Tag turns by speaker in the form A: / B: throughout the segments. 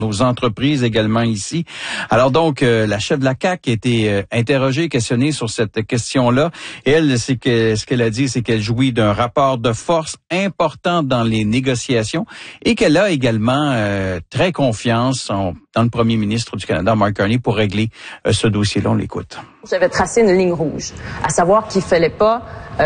A: nos entreprises également ici. Alors donc, la chef de la CAQ a été interrogée, questionnée sur cette question-là. Elle, ce qu'elle a dit, c'est qu'elle jouit d'un rapport de force important dans les négociations et qu'elle a également très confiance dans le premier ministre du Canada, Mark Carney, pour régler ce dossier-là. On l'écoute.
B: J'avais tracé une ligne rouge, à savoir qu'il fallait pas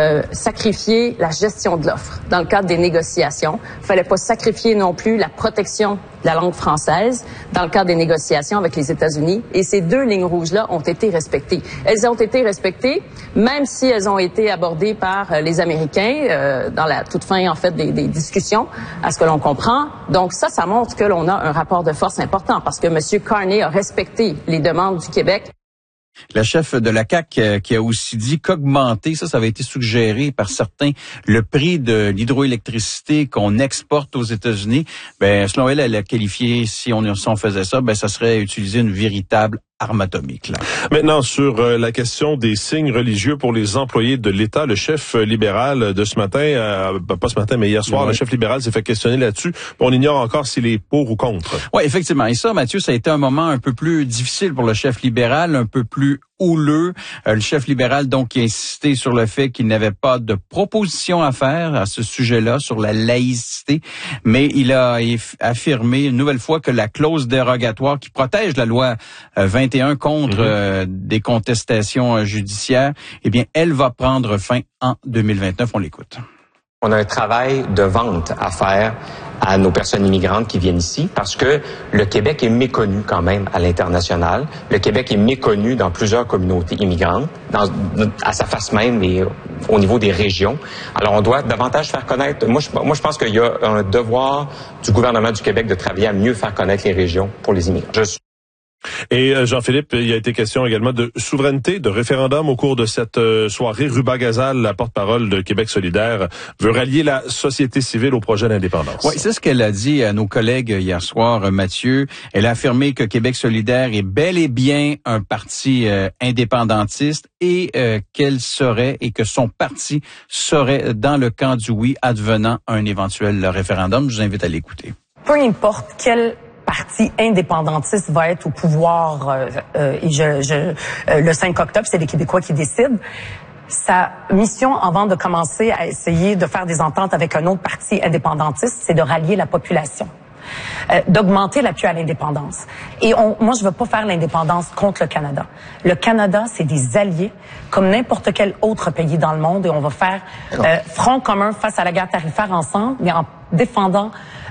B: sacrifier la gestion de l'offre dans le cadre des négociations. Il fallait pas sacrifier non plus la protection de la langue française dans le cadre des négociations avec les États-Unis. Et ces deux lignes rouges-là ont été respectées. Elles ont été respectées, même si elles ont été abordées par les Américains dans la toute fin, en fait, des discussions, à ce que l'on comprend. Donc ça montre que l'on a un rapport de force important parce que M. Carney a respecté les demandes du Québec.
A: La chef de la CAQ qui a aussi dit qu'augmenter, ça avait été suggéré par certains, le prix de l'hydroélectricité qu'on exporte aux États-Unis, selon elle a qualifié, si on faisait ça, ça serait utiliser une véritable arme atomique. Là.
C: Maintenant, sur la question des signes religieux pour les employés de l'État, le chef libéral de ce matin, pas ce matin, mais hier soir, le chef libéral s'est fait questionner là-dessus. On ignore encore s'il est pour ou contre.
A: Oui, effectivement. Et ça, Mathieu, ça a été un moment un peu plus difficile pour le chef libéral, un peu plus houleux. Le chef libéral, donc, qui a insisté sur le fait qu'il n'avait pas de proposition à faire à ce sujet-là, sur la laïcité, mais il a affirmé une nouvelle fois que la clause dérogatoire qui protège la loi 21 contre des contestations judiciaires, eh bien, elle va prendre fin en 2029. On l'écoute.
D: On a un travail de vente à faire à nos personnes immigrantes qui viennent ici parce que le Québec est méconnu quand même à l'international. Le Québec est méconnu dans plusieurs communautés immigrantes, à sa face même et au niveau des régions. Alors, on doit davantage faire connaître. Moi, je pense qu'il y a un devoir du gouvernement du Québec de travailler à mieux faire connaître les régions pour les immigrants.
C: Et Jean-Philippe, il y a été question également de souveraineté, de référendum au cours de cette soirée. Ruba Gazal, la porte-parole de Québec solidaire, veut rallier la société civile au projet d'indépendance.
A: Oui, c'est ce qu'elle a dit à nos collègues hier soir, Mathieu. Elle a affirmé que Québec solidaire est bel et bien un parti indépendantiste et qu'elle serait et que son parti serait dans le camp du oui advenant un éventuel référendum. Je vous invite à l'écouter.
E: Peu importe quel parti indépendantiste va être au pouvoir le 5 octobre, c'est les Québécois qui décident. Sa mission, avant de commencer à essayer de faire des ententes avec un autre parti indépendantiste, c'est de rallier la population, d'augmenter l'appui à l'indépendance. Et moi, je veux pas faire l'indépendance contre le Canada. Le Canada, c'est des alliés comme n'importe quel autre pays dans le monde et on va faire front commun face à la guerre tarifaire ensemble, mais en défendant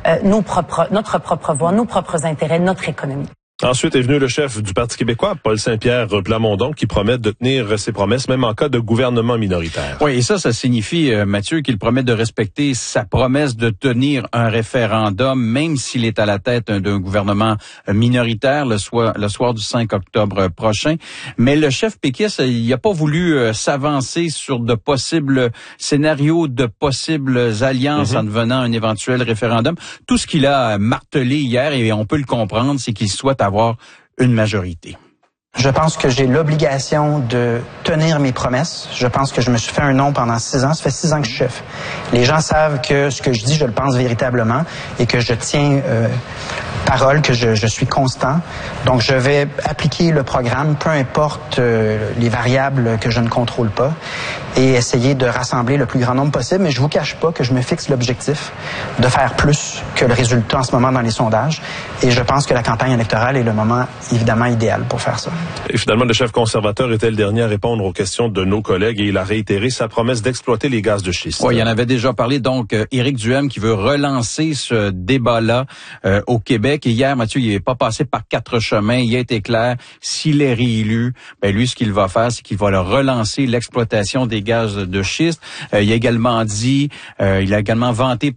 E: notre propre voix, nos propres intérêts, notre économie.
C: Ensuite est venu le chef du Parti québécois, Paul Saint-Pierre Plamondon, qui promet de tenir ses promesses, même en cas de gouvernement minoritaire.
A: Oui, et ça signifie, Mathieu, qu'il promet de respecter sa promesse de tenir un référendum, même s'il est à la tête d'un gouvernement minoritaire le soir du 5 octobre prochain. Mais le chef péquiste, il n'a pas voulu s'avancer sur de possibles scénarios, de possibles alliances en devenant un éventuel référendum. Tout ce qu'il a martelé hier, et on peut le comprendre, c'est qu'il souhaite avoir une majorité.
F: Je pense que j'ai l'obligation de tenir mes promesses. Je pense que je me suis fait un nom pendant 6 ans. Ça fait 6 ans que je suis chef. Les gens savent que ce que je dis, je le pense véritablement et que je tiens parole, que je suis constant. Donc, je vais appliquer le programme, peu importe les variables que je ne contrôle pas, et essayer de rassembler le plus grand nombre possible. Mais je vous cache pas que je me fixe l'objectif de faire plus que le résultat en ce moment dans les sondages. Et je pense que la campagne électorale est le moment, évidemment, idéal pour faire ça.
C: Et finalement, le chef conservateur était le dernier à répondre aux questions de nos collègues et il a réitéré sa promesse d'exploiter les gaz de schiste.
A: Oui, il en avait déjà parlé. Donc, Éric Duhem qui veut relancer ce débat-là au Québec. Et hier, Mathieu, il n'est pas passé par 4 chemins. Il a été clair. S'il est réélu, lui, ce qu'il va faire, c'est qu'il va relancer l'exploitation des gaz de schiste. Il a également dit, il a également vanté,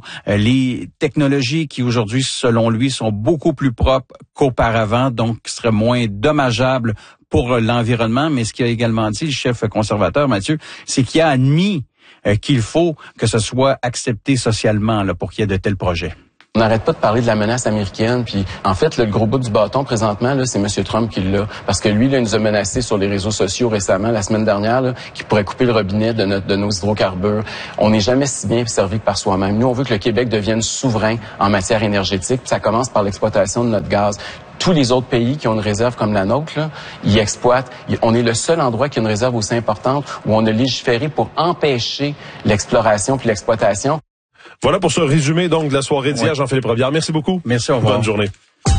A: les technologies qui aujourd'hui, selon lui, sont beaucoup plus propres qu'auparavant, donc qui seraient moins dommageables pour l'environnement. Mais ce qu'il a également dit, le chef conservateur, Mathieu, c'est qu'il a admis qu'il faut que ce soit accepté socialement là, pour qu'il y ait de tels projets.
G: On n'arrête pas de parler de la menace américaine, puis en fait, le gros bout du bâton présentement, là, c'est M. Trump qui l'a. Parce que lui, là, il nous a menacé sur les réseaux sociaux récemment, la semaine dernière, là, qu'il pourrait couper le robinet de nos hydrocarbures. On n'est jamais si bien servi que par soi-même. Nous, on veut que le Québec devienne souverain en matière énergétique, puis ça commence par l'exploitation de notre gaz. Tous les autres pays qui ont une réserve comme la nôtre, là, ils exploitent. On est le seul endroit qui a une réserve aussi importante où on a légiféré pour empêcher l'exploration puis l'exploitation.
C: Voilà pour ce résumé donc de la soirée d'hier, Jean-Philippe Robillard. Merci beaucoup.
A: Merci, au revoir.
C: Bonne journée.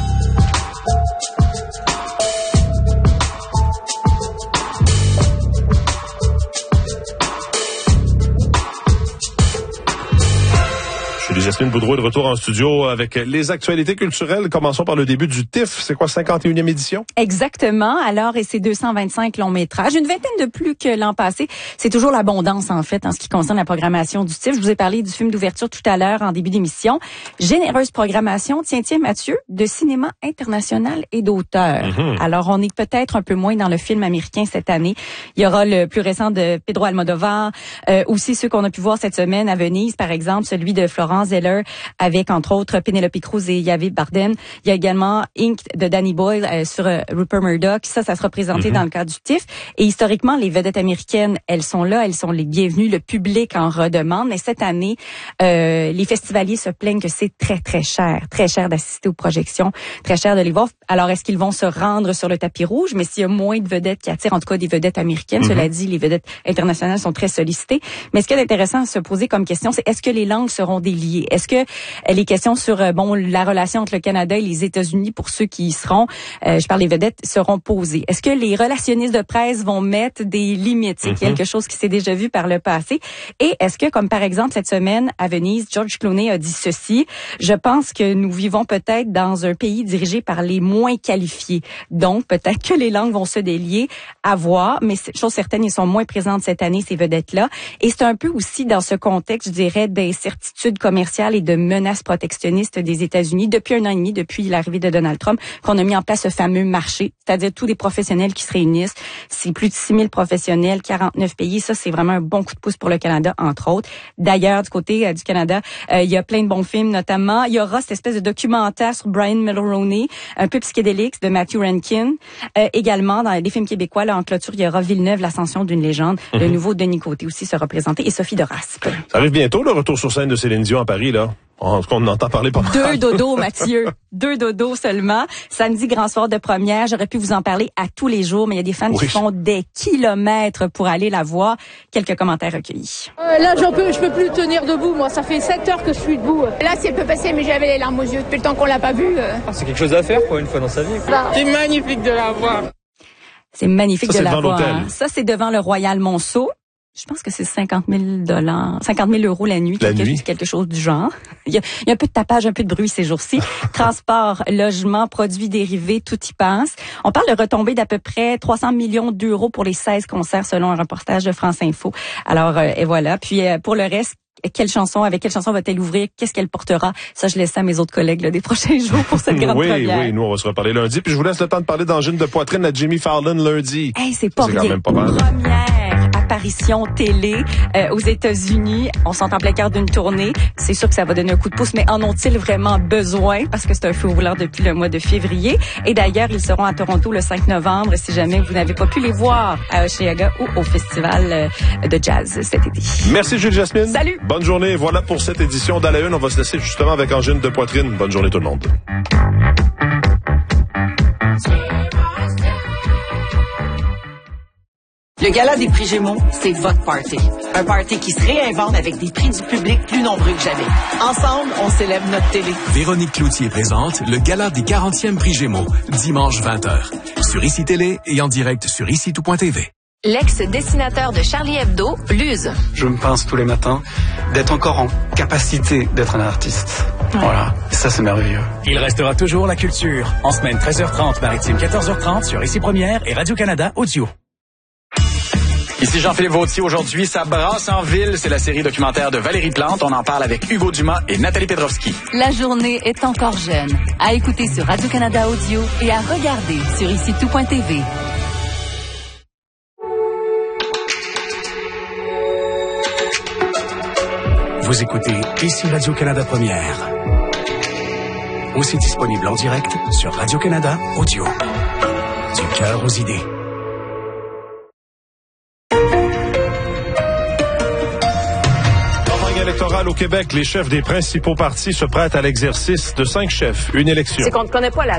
C: Jasmine Boudreau est de retour en studio avec les actualités culturelles. Commençons par le début du TIFF. C'est quoi, 51e édition?
H: Exactement. Alors, et c'est 225 longs métrages, une vingtaine de plus que l'an passé. C'est toujours l'abondance, en fait, en ce qui concerne la programmation du TIFF. Je vous ai parlé du film d'ouverture tout à l'heure en début d'émission. Généreuse programmation, tiens, Mathieu, de cinéma international et d'auteur. Alors, on est peut-être un peu moins dans le film américain cette année. Il y aura le plus récent de Pedro Almodovar, aussi ceux qu'on a pu voir cette semaine à Venise, par exemple, celui de Florence Zeller, avec entre autres Penelope Cruz et Javier Bardem. Il y a également Inc. de Danny Boyle sur Rupert Murdoch. Ça sera présenté dans le cadre du TIFF. Et historiquement, les vedettes américaines, elles sont là, elles sont les bienvenues. Le public en redemande. Mais cette année, les festivaliers se plaignent que c'est très cher d'assister aux projections, très cher de les voir. Alors, est-ce qu'ils vont se rendre sur le tapis rouge? Mais s'il y a moins de vedettes qui attirent, en tout cas des vedettes américaines, cela dit, les vedettes internationales sont très sollicitées. Mais ce qui est intéressant à se poser comme question, c'est est-ce que les langues seront déliées? Est-ce que les questions sur la relation entre le Canada et les États-Unis, pour ceux qui y seront, je parle des vedettes, seront posées? Est-ce que les relationnistes de presse vont mettre des limites? C'est quelque chose qui s'est déjà vu par le passé. Et est-ce que, comme par exemple cette semaine à Venise, George Clooney a dit ceci: je pense que nous vivons peut-être dans un pays dirigé par les moins qualifiés. Donc, peut-être que les langues vont se délier, à voir, mais chose certaine, ils sont moins présentes cette année, ces vedettes-là. Et c'est un peu aussi dans ce contexte, je dirais, d'incertitude commerciale et de menaces protectionnistes des États-Unis depuis 1 an et demi, depuis l'arrivée de Donald Trump, qu'on a mis en place ce fameux marché, c'est-à-dire tous les professionnels qui se réunissent. C'est plus de 6 000 professionnels, 49 pays. Ça, c'est vraiment un bon coup de pouce pour le Canada, entre autres. D'ailleurs, du côté du Canada, il y a plein de bons films, notamment. Il y aura cette espèce de documentaire sur Brian Mulroney, un peu psychédélique, de Matthew Rankin. Également, dans les films québécois, là, en clôture, il y aura Villeneuve, l'ascension d'une légende. Le nouveau Denis Côté aussi sera présenté, et Sophie de Raspe.
C: Ça arrive bientôt, le retour sur scène de Céline Dion à Paris, là. En tout cas, on entend parler pas mal.
H: 2 dodos, Mathieu. 2 dodos seulement. Samedi, grand soir de première. J'aurais pu vous en parler à tous les jours, mais il y a des fans qui font des kilomètres pour aller la voir. Quelques commentaires recueillis.
I: Là, je peux plus tenir debout. Moi, ça fait 7 heures que je suis debout.
J: Là, c'est peu passé, mais j'avais les larmes aux yeux depuis le temps qu'on l'a pas vue.
K: C'est quelque chose à faire, quoi, une fois dans sa vie.
I: C'est magnifique de la voir.
H: C'est magnifique de la voir.
C: Ça,
H: c'est devant le Royal Monceau. Je pense que c'est 50 000 € la nuit, quelque chose du genre. Il y a un peu de tapage, un peu de bruit ces jours-ci. Transport, logement, produits dérivés, tout y passe. On parle de retombées d'à peu près 300 millions d'euros pour les 16 concerts selon un reportage de France Info. Alors, et voilà. Puis pour le reste, avec quelle chanson va-t-elle ouvrir? Qu'est-ce qu'elle portera? Ça, je laisse ça à mes autres collègues des prochains jours pour cette grande première.
C: Oui, nous, on va se reparler lundi. Puis je vous laisse le temps de parler d'angine de poitrine à Jimmy Fallon lundi.
H: Hey, c'est pas rien.
C: Quand même pas mal.
H: Première apparition télé aux États-Unis. On s'entend en plein cœur d'une tournée. C'est sûr que ça va donner un coup de pouce, mais en ont-ils vraiment besoin? Parce que c'est un feu roulant depuis le mois de février. Et d'ailleurs, ils seront à Toronto le 5 novembre, si jamais vous n'avez pas pu les voir à Osheaga ou au Festival de Jazz cet été.
C: Merci, Julie Jasmine.
H: Salut!
C: Bonne journée. Voilà pour cette édition d'À la Une. On va se laisser justement avec angine de poitrine. Bonne journée tout le monde.
L: Le Gala des prix Gémeaux, c'est votre party. Un party qui se réinvente avec des prix du public plus nombreux que jamais. Ensemble, on célèbre notre télé.
M: Véronique Cloutier présente le Gala des 40e prix Gémeaux, dimanche 20h. Sur ICI Télé et en direct sur ICI-tout.tv.
N: L'ex-dessinateur de Charlie Hebdo, Luz.
O: Je me pince tous les matins d'être encore en capacité d'être un artiste. Voilà, et ça c'est merveilleux.
P: Il restera toujours la culture. En semaine 13h30, maritime 14h30 sur ICI Première et Radio-Canada Audio.
Q: Ici Jean-Philippe Vautier. Aujourd'hui, ça brasse en ville. C'est la série documentaire de Valérie Plante. On en parle avec Hugo Dumas et Nathalie Pedrovski.
N: La journée est encore jeune. À écouter sur Radio-Canada Audio et à regarder sur ICI-tout.tv.
P: Vous écoutez ici Radio-Canada Première. aussi disponible en direct sur Radio-Canada Audio. Du cœur aux idées.
C: Électorale au Québec, les chefs des principaux partis se prêtent à l'exercice de 5 chefs, une élection.
B: C'est qu'on ne connaît pas la